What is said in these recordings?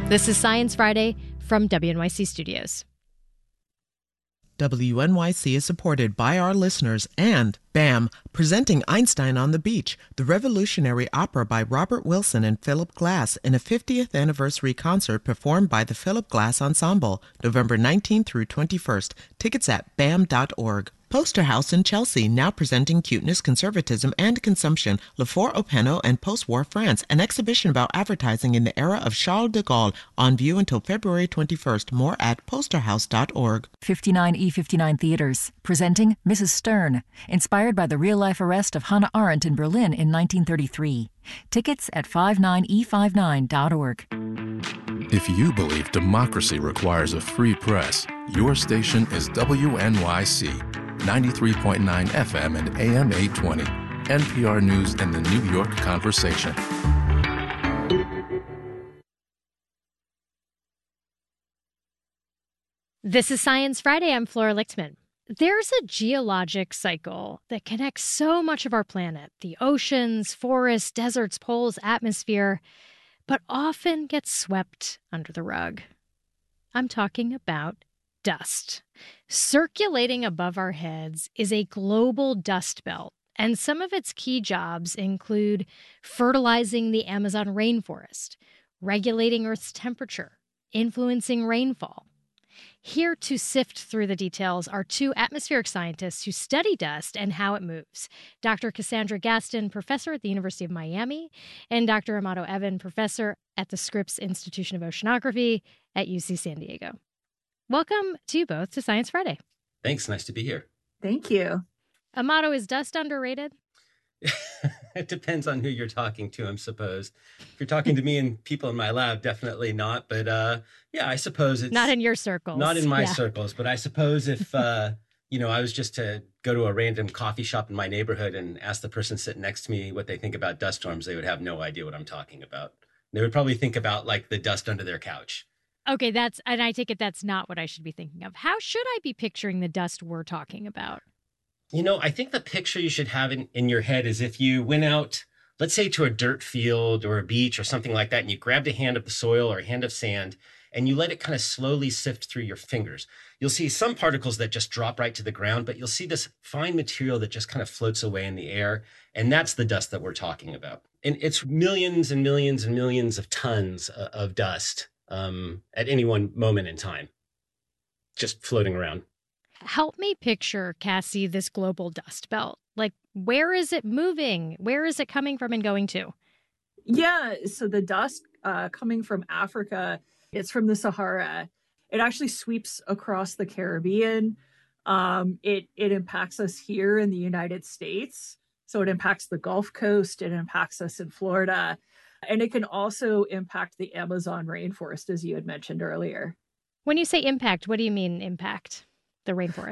This is Science Friday from WNYC Studios. WNYC is supported by our listeners and BAM, presenting Einstein on the Beach, the revolutionary opera by Robert Wilson and Philip Glass in a 50th anniversary concert performed by the Philip Glass Ensemble, November 19th through 21st. Tickets at bam.org. Poster House in Chelsea, now presenting Cuteness, Conservatism, and Consumption, Le Four Openo and Post-War France, an exhibition about advertising in the era of Charles de Gaulle, on view until February 21st. More at posterhouse.org. 59E59 Theaters, presenting Mrs. Stern, inspired by the real-life arrest of Hannah Arendt in Berlin in 1933. Tickets at 59E59.org. If you believe democracy requires a free press, your station is WNYC. 93.9 FM and AM 820. NPR News and the New York Conversation. This is Science Friday. I'm Flora Lichtman. There's a geologic cycle that connects so much of our planet, the oceans, forests, deserts, poles, atmosphere, but often gets swept under the rug. I'm talking about dust. Circulating above our heads is a global dust belt, and some of its key jobs include fertilizing the Amazon rainforest, regulating Earth's temperature, influencing rainfall. Here to sift through the details are two atmospheric scientists who study dust and how it moves. Dr. Cassandra Gaston, professor at the University of Miami, and Dr. Amato Evan, professor at the Scripps Institution of Oceanography at UC San Diego. Welcome to you both to Science Friday. Thanks. Nice to be here. Thank you. Amato, is dust underrated? It depends on who you're talking to, I suppose. If you're talking to me and people in my lab, definitely not. But yeah, I suppose it's not in your circles. Not in my circles. But I suppose if, I was just to go to a random coffee shop in my neighborhood and ask the person sitting next to me what they think about dust storms, they would have no idea what I'm talking about. They would probably think about like the dust under their couch. Okay, and I take it that's not what I should be thinking of. How should I be picturing the dust we're talking about? I think the picture you should have in your head is if you went out, let's say to a dirt field or a beach or something like that, and you grabbed a hand of the soil or a hand of sand, and you let it kind of slowly sift through your fingers. You'll see some particles that just drop right to the ground, but you'll see this fine material that just kind of floats away in the air. And that's the dust that we're talking about. And it's millions and millions and millions of tons of dust at any one moment in time, just floating around. Help me picture, Cassie, this global dust belt. Like, where is it moving? Where is it coming from and going to? Yeah, so the dust coming from Africa, it's from the Sahara. It actually sweeps across the Caribbean. It impacts us here in the United States. So it impacts the Gulf Coast. It impacts us in Florida. And it can also impact the Amazon rainforest, as you had mentioned earlier. When you say impact, what do you mean impact the rainforest?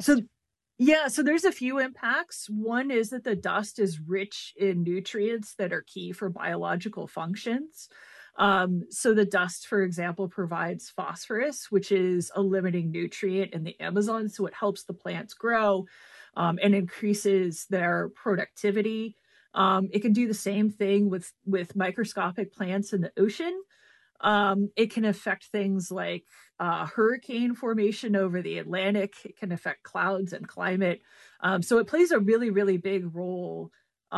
So there's a few impacts. One is that the dust is rich in nutrients that are key for biological functions. So the dust, for example, provides phosphorus, which is a limiting nutrient in the Amazon. So it helps the plants grow and increases their productivity. It can do the same thing with microscopic plants in the ocean. It can affect things like hurricane formation over the Atlantic. It can affect clouds and climate. So it plays a really, really big role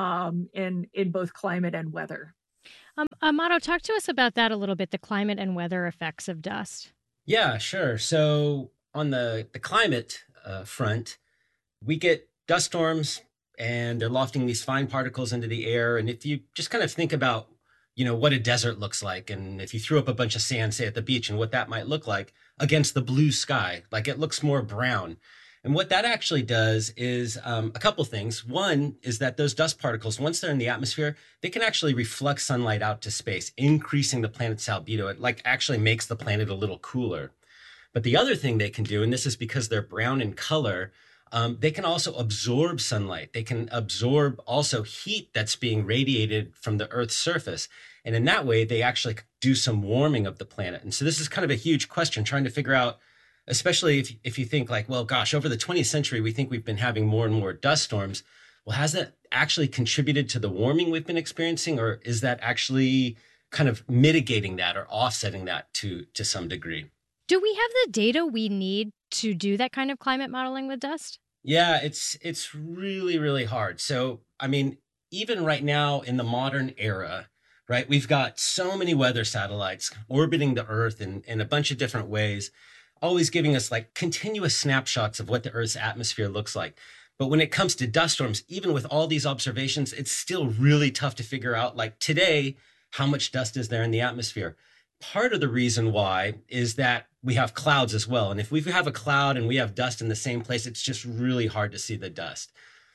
in both climate and weather. Amato, talk to us about that a little bit, the climate and weather effects of dust. Yeah, sure. So on the climate front, we get dust storms and they're lofting these fine particles into the air. And if you just kind of think about, what a desert looks like, and if you threw up a bunch of sand, say at the beach, and what that might look like against the blue sky, like it looks more brown. And what that actually does is a couple things. One is that those dust particles, once they're in the atmosphere, they can actually reflect sunlight out to space, increasing the planet's albedo. It actually makes the planet a little cooler. But the other thing they can do, and this is because they're brown in color, they can also absorb sunlight. They can absorb also heat that's being radiated from the Earth's surface. And in that way, they actually do some warming of the planet. And so this is kind of a huge question, trying to figure out, especially if you think like, well, gosh, over the 20th century, we think we've been having more and more dust storms. Well, has that actually contributed to the warming we've been experiencing? Or is that actually kind of mitigating that or offsetting that to some degree. Do we have the data we need to do that kind of climate modeling with dust? Yeah, it's really, really hard. So, I mean, even right now in the modern era, right, we've got so many weather satellites orbiting the Earth in a bunch of different ways, always giving us like continuous snapshots of what the Earth's atmosphere looks like. But when it comes to dust storms, even with all these observations, it's still really tough to figure out, like today, how much dust is there in the atmosphere. Part of the reason why is that we have clouds as well. And if we have a cloud and we have dust in the same place, it's just really hard to see the dust.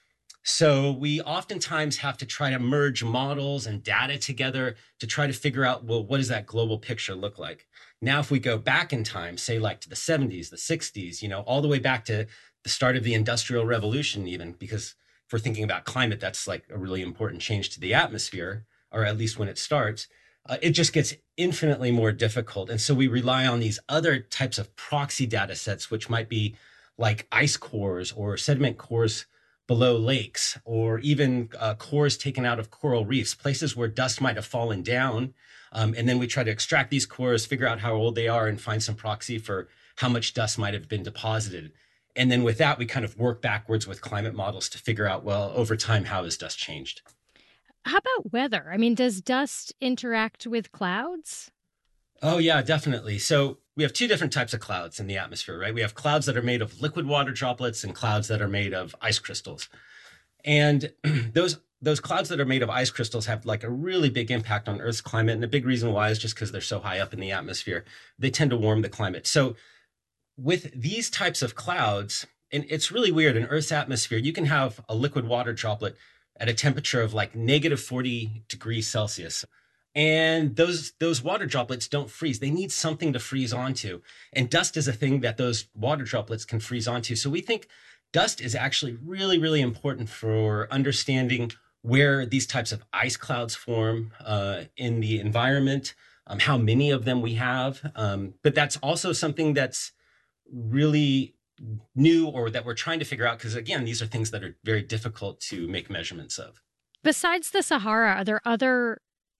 So we oftentimes have to try to merge models and data together to try to figure out, well, what does that global picture look like? Now, if we go back in time, say like to the 70s, the 60s, you know, all the way back to the start of the Industrial Revolution, even, because if we're thinking about climate, that's like a really important change to the atmosphere, or at least when it starts. It just gets infinitely more difficult. And so we rely on these other types of proxy data sets, which might be like ice cores or sediment cores below lakes, or even cores taken out of coral reefs, places where dust might have fallen down. And then we try to extract these cores, figure out how old they are, and find some proxy for how much dust might have been deposited. And then with that, we kind of work backwards with climate models to figure out, well, over time, how has dust changed? How about weather? I mean, does dust interact with clouds? Oh, yeah, definitely. So we have two different types of clouds in the atmosphere, right? We have clouds that are made of liquid water droplets and clouds that are made of ice crystals. And those clouds that are made of ice crystals have like a really big impact on Earth's climate. And the big reason why is just because they're so high up in the atmosphere. They tend to warm the climate. So with these types of clouds, and it's really weird, in Earth's atmosphere, you can have a liquid water droplet at a temperature of like negative 40 degrees Celsius. And those water droplets don't freeze. They need something to freeze onto. And dust is a thing that those water droplets can freeze onto. So we think dust is actually really, really important for understanding where these types of ice clouds form in the environment, how many of them we have. But that's also something that's really new, or that we're trying to figure out, because again, these are things that are very difficult to make measurements of. Besides the Sahara, are there other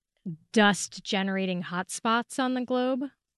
dust generating hotspots on the globe?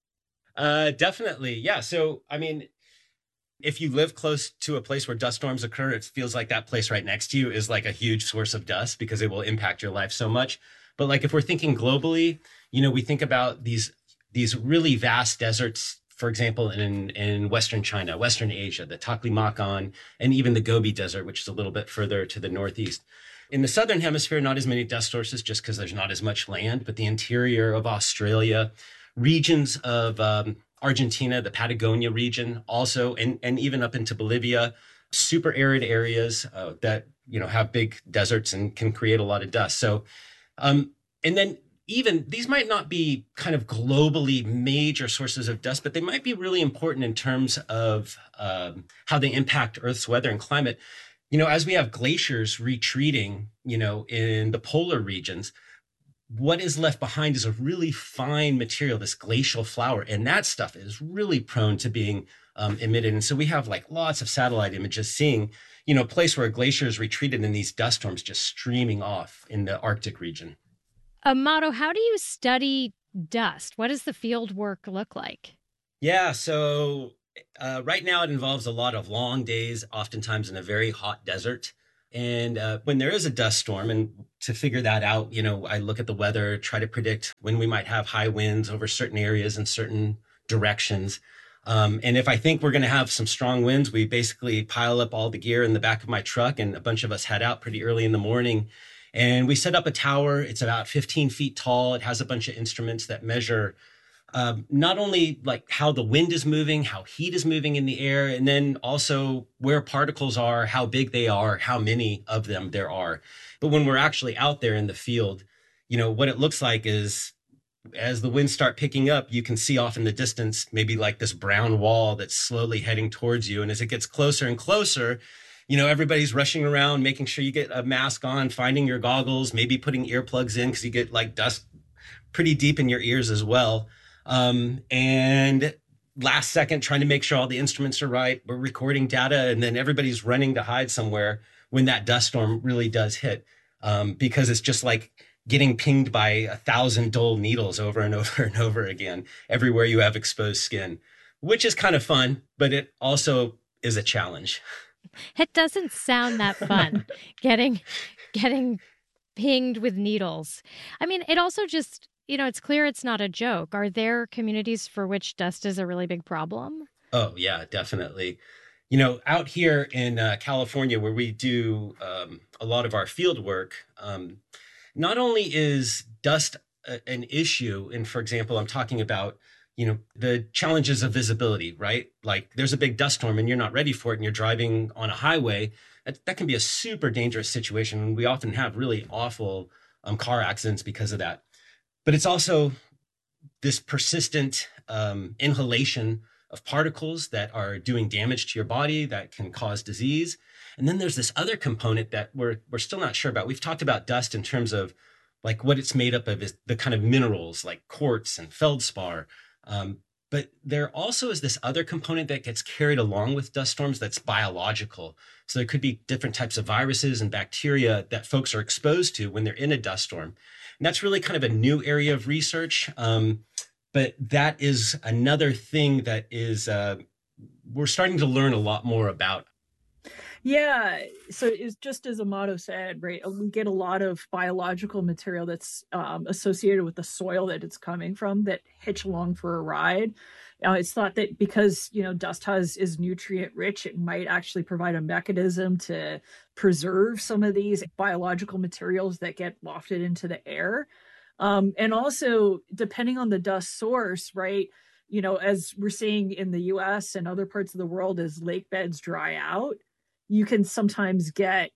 Definitely. Yeah. So, I mean, if you live close to a place where dust storms occur, it feels like that place right next to you is like a huge source of dust because it will impact your life so much. But like if we're thinking globally, you know, we think about these really vast deserts, for example, in Western China, Western Asia, the Taklamakan, and even the Gobi Desert, which is a little bit further to the northeast. In the southern hemisphere, not as many dust sources just because there's not as much land, but the interior of Australia, regions of Argentina, the Patagonia region also, and even up into Bolivia, super arid areas that, you know, have big deserts and can create a lot of dust. So, and then even these might not be kind of globally major sources of dust, but they might be really important in terms of how they impact Earth's weather and climate. You know, as we have glaciers retreating, you know, in the polar regions, what is left behind is a really fine material, this glacial flour. And that stuff is really prone to being emitted. And so we have like lots of satellite images seeing, you know, a place where a glacier is retreated and these dust storms just streaming off in the Arctic region. Amato, how do you study dust? What does the field work look like? Yeah, so right now it involves a lot of long days, oftentimes in a very hot desert. And when there is a dust storm, and to figure that out, you know, I look at the weather, try to predict when we might have high winds over certain areas in certain directions. And if I think we're going to have some strong winds, we basically pile up all the gear in the back of my truck, and a bunch of us head out pretty early in the morning. And we set up a tower. It's about 15 feet tall. It has a bunch of instruments that measure not only like how the wind is moving, how heat is moving in the air, and then also where particles are, how big they are, how many of them there are. But when we're actually out there in the field, you know, what it looks like is as the winds start picking up, you can see off in the distance, maybe like this brown wall that's slowly heading towards you. And as it gets closer and closer, you know, everybody's rushing around, making sure you get a mask on, finding your goggles, maybe putting earplugs in because you get like dust pretty deep in your ears as well. And last second, trying to make sure all the instruments are right. We're recording data, and then everybody's running to hide somewhere when that dust storm really does hit. Because it's just like getting pinged by 1,000 dull needles over and over and over again, everywhere you have exposed skin, which is kind of fun, but it also is a challenge. It doesn't sound that fun, getting pinged with needles. I mean, it also just, it's clear it's not a joke. Are there communities for which dust is a really big problem? Oh, yeah, definitely. Out here in California, where we do a lot of our field work, not only is dust an issue, and for example, I'm talking about, the challenges of visibility, right? Like there's a big dust storm and you're not ready for it and you're driving on a highway. That can be a super dangerous situation. And we often have really awful car accidents because of that. But it's also this persistent inhalation of particles that are doing damage to your body that can cause disease. And then there's this other component that we're still not sure about. We've talked about dust in terms of like what it's made up of is the kind of minerals like quartz and feldspar. But there also is this other component that gets carried along with dust storms that's biological. So there could be different types of viruses and bacteria that folks are exposed to when they're in a dust storm. And that's really kind of a new area of research. But that is another thing that is we're starting to learn a lot more about. Yeah. So it's just as Amato said, right? We get a lot of biological material that's associated with the soil that it's coming from that hitch along for a ride. It's thought that because, dust is nutrient rich, it might actually provide a mechanism to preserve some of these biological materials that get wafted into the air. And also, depending on the dust source, right? As we're seeing in the US and other parts of the world, as lake beds dry out, you can sometimes get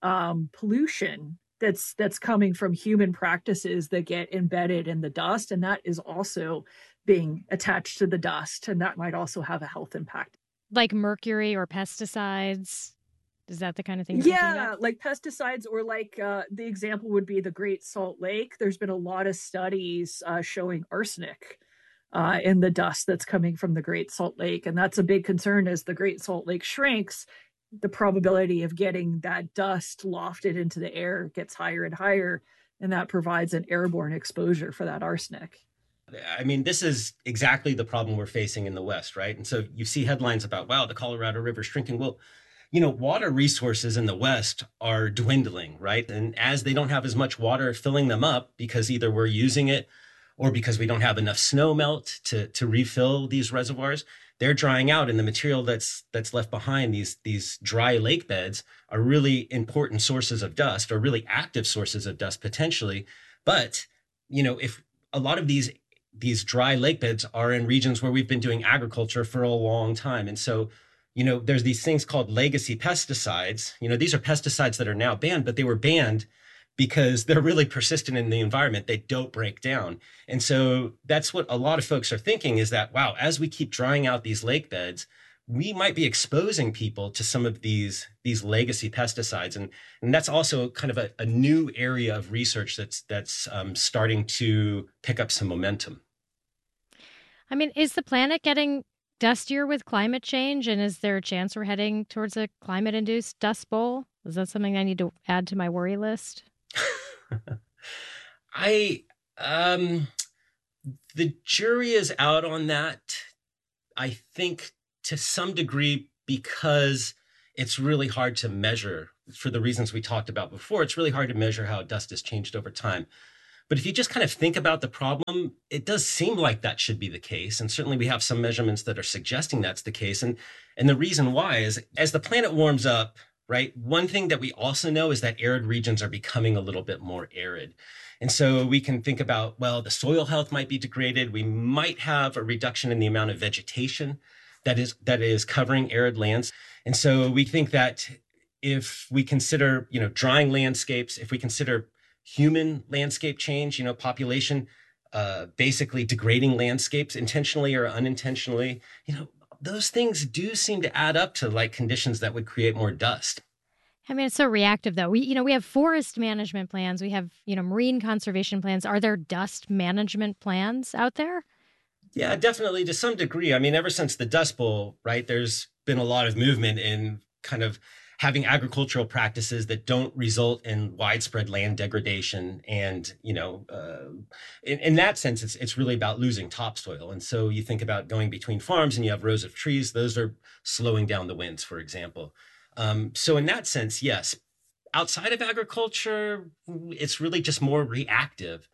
pollution that's coming from human practices that get embedded in the dust. And that is also being attached to the dust. And that might also have a health impact. Like mercury or pesticides? Is that the kind of thing you're thinking about? Like pesticides, or like the example would be the Great Salt Lake. There's been a lot of studies showing arsenic in the dust that's coming from the Great Salt Lake. And that's a big concern as the Great Salt Lake shrinks. The probability of getting that dust lofted into the air gets higher and higher, and that provides an airborne exposure for that arsenic. I mean, this is exactly the problem we're facing in the West, right? And so you see headlines about, wow, the Colorado River shrinking. Well, water resources in the West are dwindling, right? And as they don't have as much water filling them up because either we're using it or because we don't have enough snow melt to refill these reservoirs, they're drying out, and the material that's left behind, these dry lake beds, are really important sources of dust, or really active sources of dust potentially. But if a lot of these dry lake beds are in regions where we've been doing agriculture for a long time, and so there's these things called legacy pesticides. These are pesticides that are now banned, but they were banned because they're really persistent in the environment. They don't break down. And so that's what a lot of folks are thinking, is that, wow, as we keep drying out these lake beds, we might be exposing people to some of these legacy pesticides. And that's also kind of a new area of research that's starting to pick up some momentum. I mean, is the planet getting dustier with climate change? And is there a chance we're heading towards a climate-induced dust bowl? Is that something I need to add to my worry list? The jury is out on that, I think, to some degree, because it's really hard to measure for the reasons we talked about before. It's really hard to measure how dust has changed over time. But if you just kind of think about the problem, it does seem like that should be the case. And certainly we have some measurements that are suggesting that's the case. And the reason why is, as the planet warms up, right, one thing that we also know is that arid regions are becoming a little bit more arid. And so we can think about, well, the soil health might be degraded. We might have a reduction in the amount of vegetation that is covering arid lands. And so we think that if we consider, drying landscapes, if we consider human landscape change, population basically degrading landscapes intentionally or unintentionally, those things do seem to add up to like conditions that would create more dust. I mean, it's so reactive, though. We have forest management plans. We have, marine conservation plans. Are there dust management plans out there? Yeah, definitely, to some degree. I mean, ever since the Dust Bowl, right, there's been a lot of movement in kind of having agricultural practices that don't result in widespread land degradation. And, in that sense, it's really about losing topsoil. And so you think about going between farms and you have rows of trees, those are slowing down the winds, for example. So in that sense, yes, outside of agriculture, it's really just more reactive,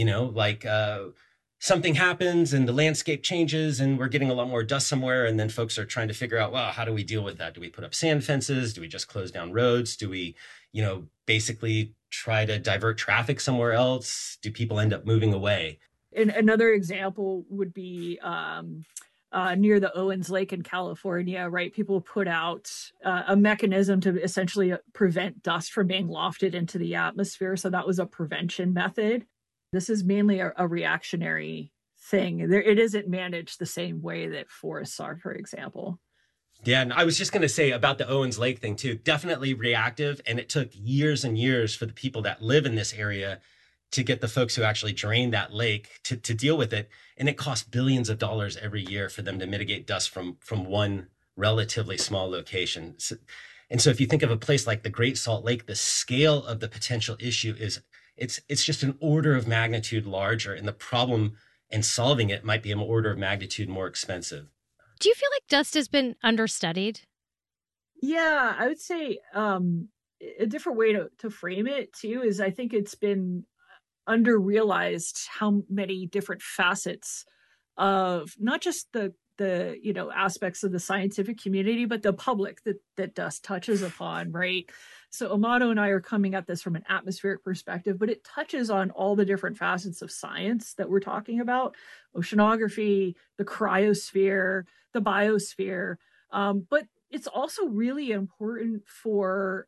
something happens and the landscape changes and we're getting a lot more dust somewhere. And then folks are trying to figure out, well, how do we deal with that? Do we put up sand fences? Do we just close down roads? Do we, basically try to divert traffic somewhere else? Do people end up moving away? And another example would be near the Owens Lake in California, right? People put out a mechanism to essentially prevent dust from being lofted into the atmosphere. So that was a prevention method. This is mainly a reactionary thing. It isn't managed the same way that forests are, for example. Yeah, and I was just going to say about the Owens Lake thing too, definitely reactive. And it took years and years for the people that live in this area to get the folks who actually drain that lake to deal with it. And it costs billions of dollars every year for them to mitigate dust from one relatively small location. And so if you think of a place like the Great Salt Lake, the scale of the potential issue is it's just an order of magnitude larger, and the problem and solving it might be an order of magnitude more expensive. Do you feel like dust has been understudied? Yeah, I would say a different way to frame it too is I think it's been underrealized how many different facets of not just the aspects of the scientific community, but the public that dust touches upon, right? So Amato and I are coming at this from an atmospheric perspective, but it touches on all the different facets of science that we're talking about: oceanography, the cryosphere, the biosphere. But it's also really important for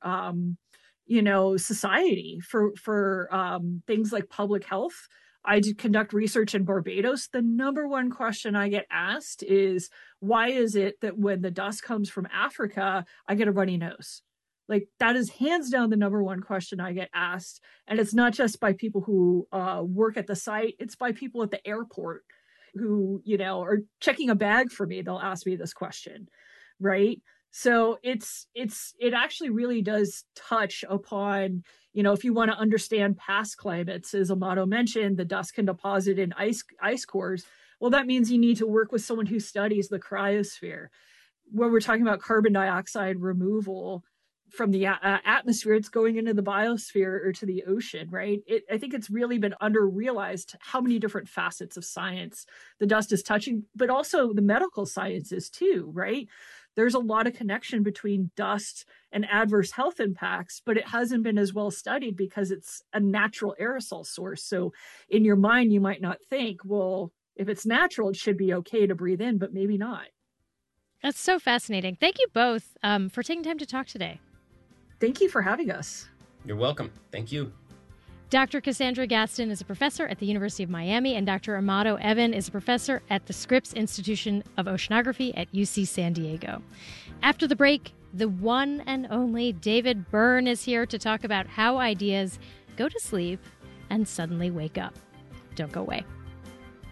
society, for things like public health. I conduct research in Barbados. The number one question I get asked is, why is it that when the dust comes from Africa, I get a runny nose? Like, that is hands down the number one question I get asked. And it's not just by people who work at the site. It's by people at the airport who, are checking a bag for me. They'll ask me this question, right? So it actually really does touch upon, if you want to understand past climates, as Amato mentioned, the dust can deposit in ice cores. Well, that means you need to work with someone who studies the cryosphere. When we're talking about carbon dioxide removal from the atmosphere, it's going into the biosphere or to the ocean, right? I think it's really been under-realized how many different facets of science the dust is touching, but also the medical sciences too, right? There's a lot of connection between dust and adverse health impacts, but it hasn't been as well studied because it's a natural aerosol source. So in your mind, you might not think, well, if it's natural, it should be okay to breathe in, but maybe not. That's so fascinating. Thank you both for taking time to talk today. Thank you for having us. You're welcome. Thank you. Dr. Cassandra Gaston is a professor at the University of Miami, and Dr. Amato Evan is a professor at the Scripps Institution of Oceanography at UC San Diego. After the break, the one and only David Byrne is here to talk about how ideas go to sleep and suddenly wake up. Don't go away.